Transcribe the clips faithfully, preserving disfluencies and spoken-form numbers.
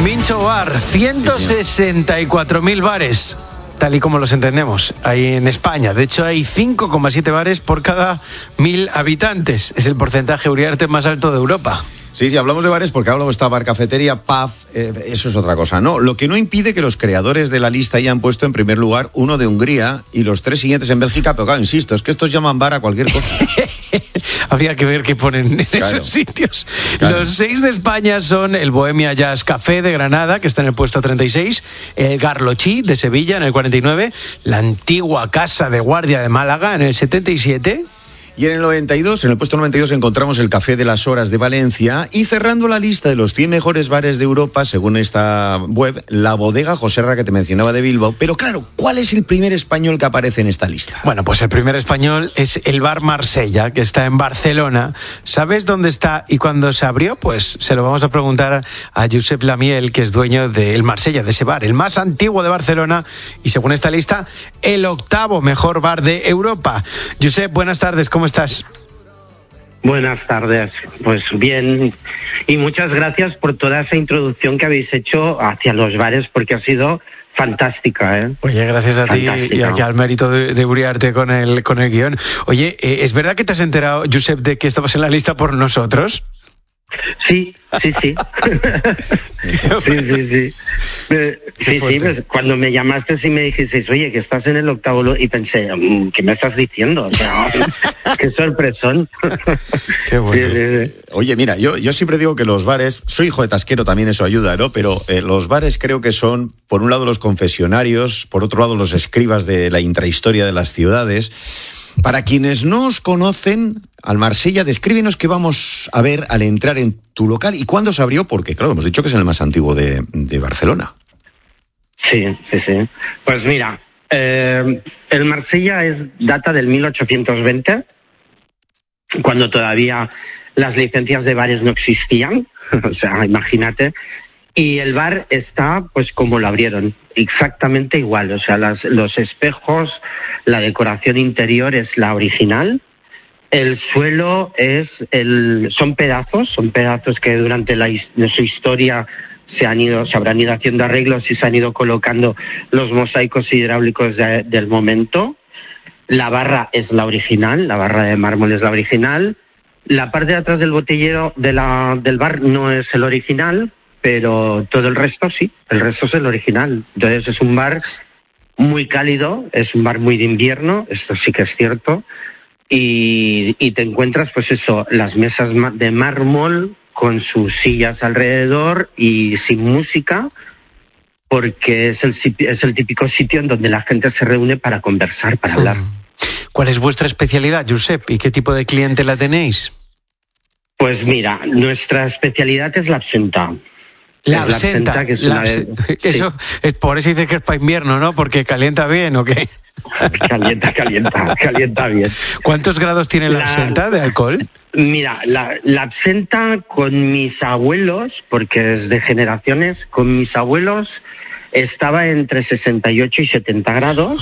Mincho Bar, ciento sesenta y cuatro mil bares, tal y como los entendemos, ahí en España. De hecho, hay cinco coma siete bares por cada mil habitantes. Es el porcentaje, Uriarte, más alto de Europa. Sí, sí, hablamos de bares porque hablamos de esta bar cafetería, pub, eh, eso es otra cosa, ¿no? Lo que no impide que los creadores de la lista hayan puesto en primer lugar uno de Hungría y los tres siguientes en Bélgica, pero claro, insisto, es que estos llaman bar a cualquier cosa. Habría que ver qué ponen en claro. esos sitios. Claro. Los seis de España son el Bohemia Jazz Café de Granada, que está en el puesto treinta y seis, el Garlochí de Sevilla en el cuarenta y nueve, la antigua Casa de Guardia de Málaga en el setenta y siete... Y en el noventa y dos, en el puesto noventa y dos, encontramos el Café de las Horas de Valencia. Y cerrando la lista de los cien mejores bares de Europa, según esta web, la Bodega Joserra, que te mencionaba, de Bilbao. Pero claro, ¿cuál es el primer español que aparece en esta lista? Bueno, pues el primer español es el Bar Marsella, que está en Barcelona. ¿Sabes dónde está y cuándo se abrió? Pues se lo vamos a preguntar a Josep Lamiel, que es dueño del Marsella, de ese bar, el más antiguo de Barcelona y, según esta lista, el octavo mejor bar de Europa. Josep, buenas tardes, ¿cómo estás? Buenas tardes, pues bien, y muchas gracias por toda esa introducción que habéis hecho hacia los bares, porque ha sido fantástica, ¿eh? Oye, gracias a Fantástica. ti y aquí al mérito de, de Uriarte con el, con el guión. Oye, eh, ¿es verdad que te has enterado, Josep, de que estabas en la lista por nosotros? Sí, sí, sí. sí, sí, sí. Eh, sí, sí, pues, cuando me llamaste y me dijiste, oye, que estás en el octavo, y pensé, ¿qué me estás diciendo? O sea, qué sorpresón. Qué bueno. Sí, sí, sí. Oye, mira, yo, yo siempre digo que los bares, soy hijo de tasquero, también eso ayuda, ¿no? Pero eh, los bares creo que son, por un lado, los confesionarios, por otro lado, los escribas de la intrahistoria de las ciudades. Para quienes no os conocen, al Marsella, descríbenos qué vamos a ver al entrar en tu local y cuándo se abrió, porque claro, hemos dicho que es el más antiguo de, de Barcelona. Sí, sí, sí. Pues mira, eh, el Marsella es, data del mil ochocientos veinte, cuando todavía las licencias de bares no existían, o sea, imagínate. Y el bar está, pues, como lo abrieron, exactamente igual. O sea, las, los espejos, la decoración interior es la original. El suelo es el, son pedazos, son pedazos que durante la, su historia se han ido, se habrán ido haciendo arreglos y se han ido colocando los mosaicos hidráulicos de, del momento. La barra es la original, la barra de mármol es la original. La parte de atrás del botellero de la, del bar no es el original, pero todo el resto sí, el resto es el original. Entonces es un bar muy cálido, es un bar muy de invierno, esto sí que es cierto, y, y te encuentras, pues eso, las mesas de mármol con sus sillas alrededor y sin música, porque es el, es el típico sitio en donde la gente se reúne para conversar, para hablar. ¿Cuál es vuestra especialidad, Josep? ¿Y qué tipo de cliente la tenéis? Pues mira, nuestra especialidad es la absenta. La absenta, la absenta, que es la absenta. Una de... Eso, sí. Es por eso dice que es para invierno, ¿no? Porque calienta bien, ¿o qué? Calienta, calienta, calienta bien. ¿Cuántos grados tiene la, la absenta de alcohol? Mira, la, la absenta con mis abuelos, porque es de generaciones, con mis abuelos estaba entre sesenta y ocho y setenta grados.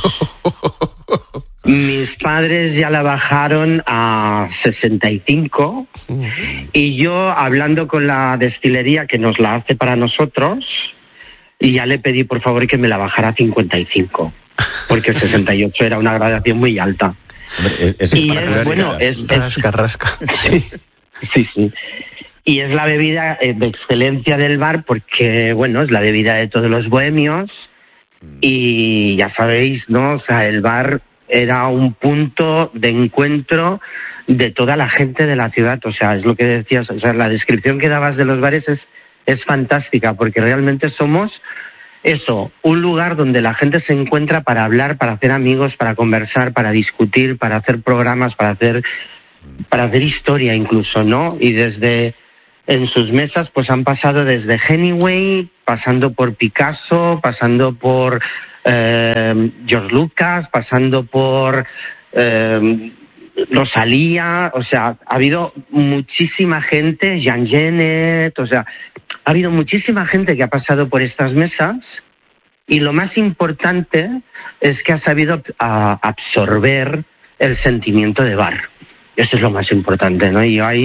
Mis padres ya la bajaron a sesenta y cinco y yo, hablando con la destilería que nos la hace para nosotros, ya le pedí por favor que me la bajara a cincuenta y cinco, porque sesenta y ocho era una gradación muy alta. Hombre, es, es y es, bueno, es, es, rasca, rasca. Sí, sí, sí. Y es la bebida de excelencia del bar porque, bueno, es la bebida de todos los bohemios y ya sabéis, ¿no? O sea, el bar era un punto de encuentro de toda la gente de la ciudad. O sea, es lo que decías, o sea, la descripción que dabas de los bares es, es fantástica, porque realmente somos eso, un lugar donde la gente se encuentra para hablar, para hacer amigos, para conversar, para discutir, para hacer programas, para hacer, para hacer historia incluso, ¿no? Y desde, en sus mesas, pues han pasado desde Hemingway, pasando por Picasso, pasando por Eh, George Lucas, pasando por eh, Rosalía, o sea, ha habido muchísima gente, Jean Genet, o sea, ha habido muchísima gente que ha pasado por estas mesas y lo más importante es que ha sabido uh, absorber el sentimiento de bar. Eso es lo más importante, ¿no? Y yo ahí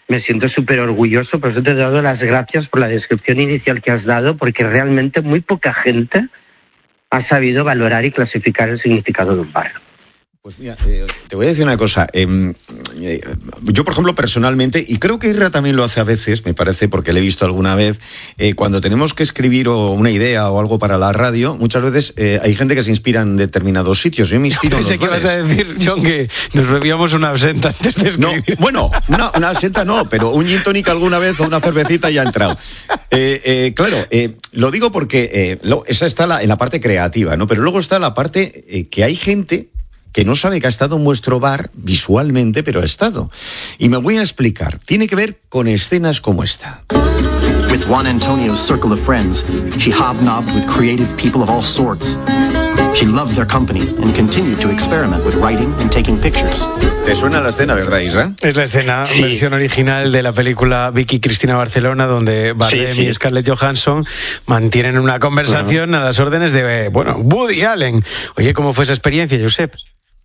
me siento súper orgulloso, por eso te he dado las gracias por la descripción inicial que has dado, porque realmente muy poca gente ha sabido valorar y clasificar el significado de un bar. Pues mira, eh, te voy a decir una cosa. Eh, eh, yo, por ejemplo, personalmente, y creo que Irra también lo hace a veces, me parece, porque le he visto alguna vez, eh, cuando tenemos que escribir o una idea o algo para la radio, muchas veces eh, hay gente que se inspira en determinados sitios. Yo me inspiro en los Pensé que bares. ibas a decir, John, que nos bebíamos una absenta antes de escribir. No, bueno, una, una absenta no, pero un gin tonic alguna vez o una cervecita ya ha entrado. Eh, eh, claro, eh, lo digo porque eh, lo, esa está la, en la parte creativa, ¿no? Pero luego está la parte eh, que hay gente que no sabe que ha estado en vuestro bar visualmente, pero ha estado. Y me voy a explicar. Tiene que ver con escenas como esta. With Juan Antonio's circle of friends, she hobnobbed with creative people of all sorts. She loved their company and continued to experiment with writing and taking pictures. ¿Te suena la escena, verdad, Isra? Es la escena, Sí. versión original de la película Vicky Cristina Barcelona, donde Bardem Sí, sí. y Scarlett Johansson mantienen una conversación uh-huh. a las órdenes de, bueno, Woody Allen. Oye, ¿cómo fue esa experiencia, Josep?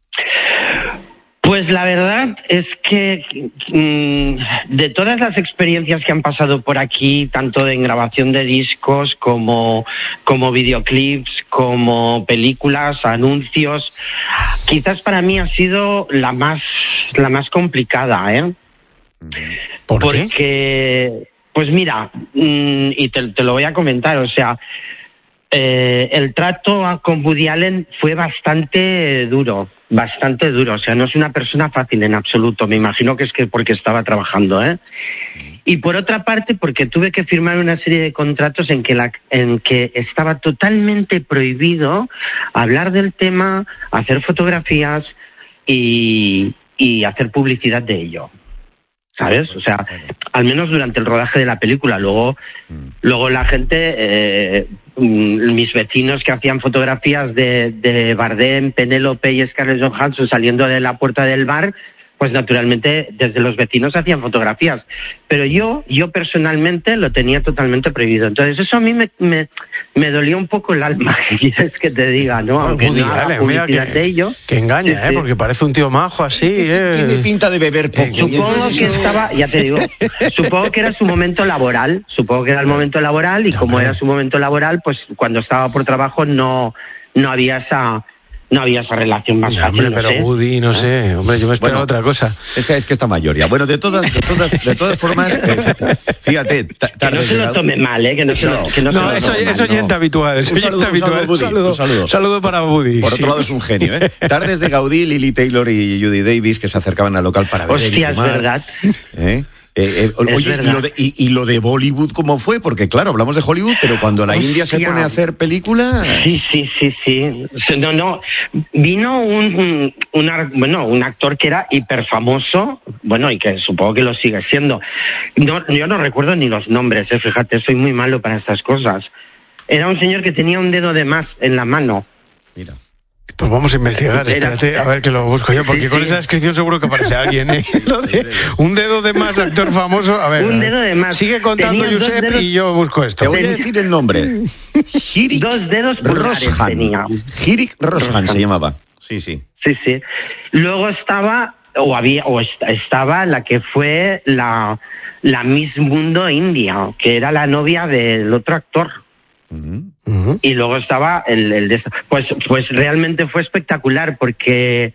Pues la verdad es que mmm, de todas las experiencias que han pasado por aquí, tanto en grabación de discos como, como videoclips, como películas, anuncios, quizás para mí ha sido la más, la más complicada, ¿eh? ¿Por Porque, qué? pues mira, mmm, y te, te lo voy a comentar, o sea, eh, el trato con Woody Allen fue bastante duro. Bastante duro, o sea, no es una persona fácil en absoluto, me imagino que es que porque estaba trabajando, ¿eh? Y por otra parte, porque tuve que firmar una serie de contratos en que, la, en que estaba totalmente prohibido hablar del tema, hacer fotografías y, y hacer publicidad de ello, ¿sabes? O sea, al menos durante el rodaje de la película. Luego, luego la gente, eh, mis vecinos que hacían fotografías de, de Bardem, Penélope y Scarlett Johansson saliendo de la puerta del bar, pues naturalmente desde los vecinos hacían fotografías. Pero yo, yo personalmente lo tenía totalmente prohibido. Entonces eso a mí me, me, me dolía un poco el alma, que quieres que te diga, ¿no? Aunque Woody no haga Allen, mira publicidad que, de ello. que engaña, Sí, ¿eh? sí. Porque parece un tío majo así, Es que ¿eh? tiene pinta de beber poco. y Supongo entonces que eso- estaba, ya te digo, supongo que era su momento laboral, supongo que era el momento laboral y Ya, como hombre. era su momento laboral, pues cuando estaba por trabajo no, no había esa, no había esa relación más Ya, fácil. hombre, no pero sé. Woody, no sé, hombre, yo me esperaba Bueno, otra cosa. Es que, es que está mayor ya. Bueno, de todas, de todas, de todas formas, eh, fíjate, ta- Que no tarde se lo llegado- tome mal, ¿eh? Que no se lo, que no se No, lo eso, tome mal. eso oyente no. habitual, es Un oyente saludo, un habitual. saludo, Woody, saludo, un saludo. saludo para Woody. Por sí. otro lado es un genio, ¿eh? Tardes de Gaudí, Lily Taylor y Judy Davis que se acercaban al local para beber y Hostia, es fumar. verdad. ¿Eh? Eh, eh, Es oye, y verdad. lo, de, y, y lo de Bollywood, ¿cómo fue? Porque claro, hablamos de Hollywood, pero cuando la India se Hostia. pone a hacer películas... Sí, sí, sí, sí. No, no. Vino un, un, un ar- bueno, un actor que era hiper famoso, bueno, y que supongo que lo sigue siendo. No, yo no recuerdo ni los nombres, eh, fíjate, soy muy malo para estas cosas. Era un señor que tenía un dedo de más en la mano. Mira. Pues vamos a investigar, Era- espérate, a ver que lo busco yo, porque Sí, con sí. esa descripción seguro que aparece alguien, ¿eh? Lo de un dedo de más, actor famoso, a ver. Un dedo de más. Sigue contando, Tenía dos Josep, dedos- y yo busco esto. Te voy a decir el nombre. Hirik Dos dedos pulgares Roshan. tenía. Hirik Roshan Roshan. se llamaba. Sí, sí. Sí, sí. Luego estaba, o había, o est- estaba la que fue la, la Miss Mundo India, que era la novia del otro actor. Ujú. Ujú. Y luego estaba el, el de pues pues realmente fue espectacular porque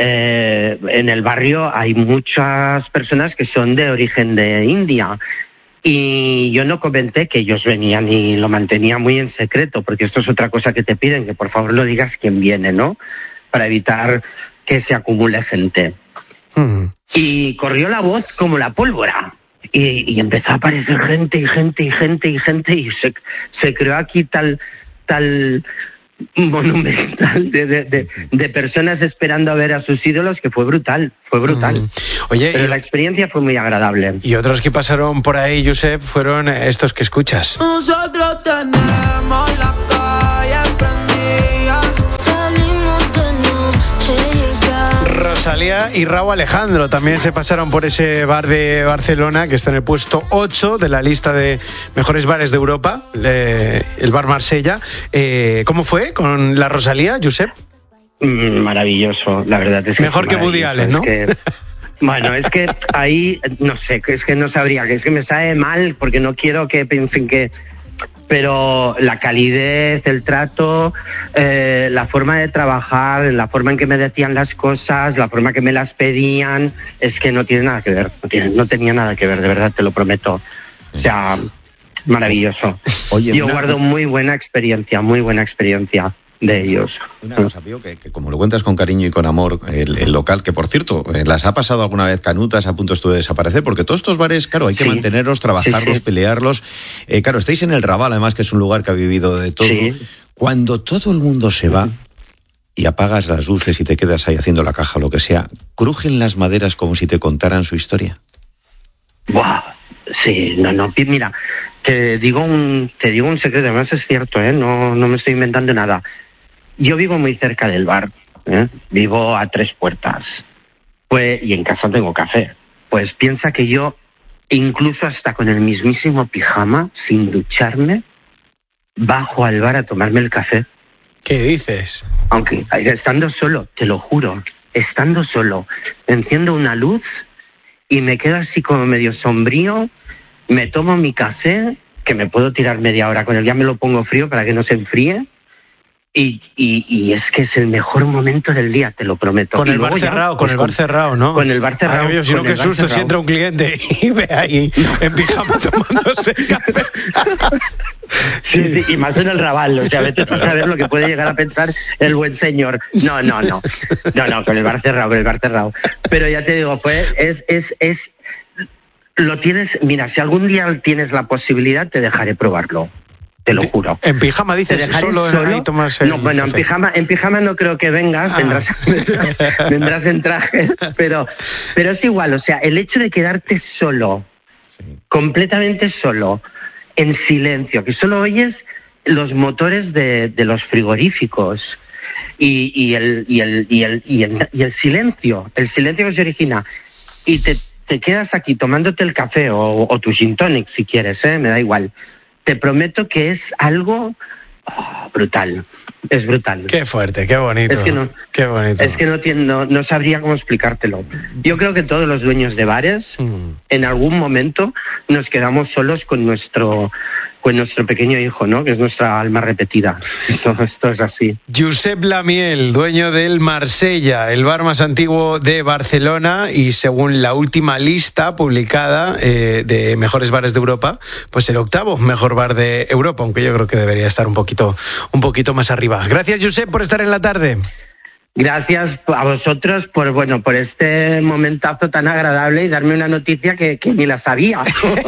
eh, en el barrio hay muchas personas que son de origen de India y yo no comenté que ellos venían y lo mantenía muy en secreto porque esto es otra cosa que te piden, que por favor no digas quién viene, ¿no? Para evitar que se acumule gente. Ujú. Y corrió la voz como la pólvora. Y, y empezó a aparecer gente y gente y gente y gente y se, se creó aquí tal tal monumental de, de, de, de personas esperando a ver a sus ídolos que fue brutal, fue brutal. Mm. Oye, Pero y- la experiencia fue muy agradable. Y otros que pasaron por ahí, Josep, fueron estos que escuchas. Nosotros tenemos la calle prendida. Salimos de noche y ya. Rosalía y Rauw Alejandro también se pasaron por ese bar de Barcelona, que está en el puesto ocho de la lista de mejores bares de Europa, eh, el bar Marsella. Eh, ¿Cómo fue con la Rosalía, Josep? Mm, Maravilloso, la verdad es que Mejor fue que Woody maravilloso. Allen, ¿no? Es que- Bueno, es que ahí, no sé, es que no sabría, que es que me sabe mal porque no quiero que piensen que... Pero la calidez, el trato, eh, la forma de trabajar, la forma en que me decían las cosas, la forma que me las pedían, es que no tiene nada que ver, no, tiene, no tenía nada que ver, de verdad, te lo prometo. O sea, maravilloso. Oye, Yo una... guardo muy buena experiencia, muy buena experiencia de ellos. Una cosa, Pío, que, que como lo cuentas con cariño y con amor, el, el local, que por cierto, eh, ¿las ha pasado alguna vez canutas a punto esto de desaparecer? Porque todos estos bares, claro, hay que sí. mantenerlos, trabajarlos, sí, sí. pelearlos. Eh, claro, estáis en el Raval, además, que es un lugar que ha vivido de todo. Sí. Cuando todo el mundo se va y apagas las luces y te quedas ahí haciendo la caja o lo que sea, ¿crujen las maderas como si te contaran su historia? Buah, sí, no, no, mira, te digo un, te digo un secreto, además es cierto, ¿eh? no, no me estoy inventando nada. Yo vivo muy cerca del bar, ¿eh? Vivo a tres puertas, pues, y en casa tengo café. Pues piensa que yo, incluso hasta con el mismísimo pijama, sin ducharme, bajo al bar a tomarme el café. ¿Qué dices? Aunque estando solo, te lo juro, estando solo, enciendo una luz y me quedo así como medio sombrío, me tomo mi café, que me puedo tirar media hora con él, ya me lo pongo frío para que no se enfríe. Y, y, y es que es el mejor momento del día, te lo prometo. Con el bar ya, cerrado, con el bar cerrado, ¿no? Con el bar cerrado. Ay, si no, qué susto si entra un cliente y ve ahí en pijama tomándose el café. Sí, sí, y más en el Raval, o sea, vete a saber lo que puede llegar a pensar el buen señor. No, no, no, no, no, con el bar cerrado, con el bar cerrado. Pero ya te digo, pues es, es, es, lo tienes, mira, si algún día tienes la posibilidad, te dejaré probarlo. Te lo juro. En pijama dices, solo, solo ahí tomas el No, bueno, en pijama, en pijama no creo que vengas, ah. vendrás, vendrás en traje, pero, pero es igual, o sea, el hecho de quedarte solo, sí. completamente solo, en silencio, que solo oyes los motores de, de los frigoríficos y, y, el, y, el, y, el, y, el, y el silencio, el silencio que se origina, y te, te quedas aquí tomándote el café o, o tu gin tonic si quieres, ¿eh? Me da igual. Te prometo que es algo oh, brutal, es brutal. Qué fuerte, qué bonito, es que no, qué bonito. Es que no, no, no sabría cómo explicártelo. Yo creo que todos los dueños de bares, mm. en algún momento, nos quedamos solos con nuestro, con nuestro pequeño hijo, ¿no? Que es nuestra alma repetida. Esto, esto es así. Josep Lamiel, dueño del Marsella, el bar más antiguo de Barcelona, y según la última lista publicada eh, de mejores bares de Europa, pues el octavo mejor bar de Europa, aunque yo creo que debería estar un poquito, un poquito más arriba. Gracias, Josep, por estar en la tarde. Gracias a vosotros por bueno por este momentazo tan agradable y darme una noticia que, que ni la sabía.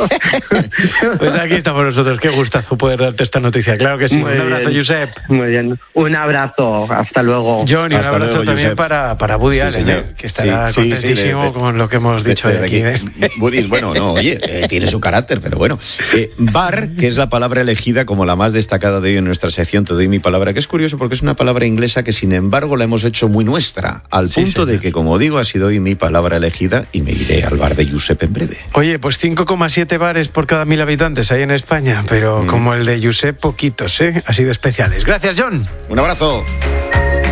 Pues aquí estamos nosotros, qué gustazo poder darte esta noticia, claro que sí. Muy un abrazo, bien. Josep. Muy bien, un abrazo, hasta luego. Johnny, un hasta abrazo luego, también Josep. para, para Woody sí, Allen, ¿eh? Que estará sí, contentísimo sí, sí, de, de, con lo que hemos dicho de, de aquí. ¿eh? Woody, bueno, no, oye, eh, tiene su carácter, pero bueno. Eh, bar, que es la palabra elegida como la más destacada de hoy en nuestra sección, te doy mi palabra, que es curioso porque es una palabra inglesa que sin embargo la hemos hecho muy nuestra, al sí, punto señor. de que, como digo, ha sido hoy mi palabra elegida y me iré al bar de Josep en breve. Oye, pues cinco coma siete bares por cada mil habitantes hay en España, pero mm. como el de Josep, poquitos, ¿eh? Así de especiales. Gracias, John. Un abrazo.